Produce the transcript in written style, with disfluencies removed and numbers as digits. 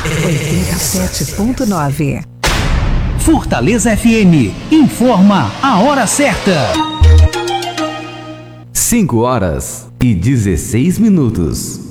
87.9. Fortaleza FM informa a hora certa. 5 horas e 16 minutos.